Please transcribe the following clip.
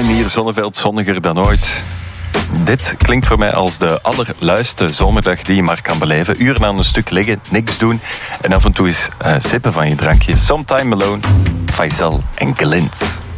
en hier Zonneveld zonniger dan ooit. Dit klinkt voor mij als de allerluiste zomerdag die je maar kan beleven. Uren aan een stuk liggen, niks doen en af en toe eens sippen van je drankje. Sometime Alone, Faisal en Glint.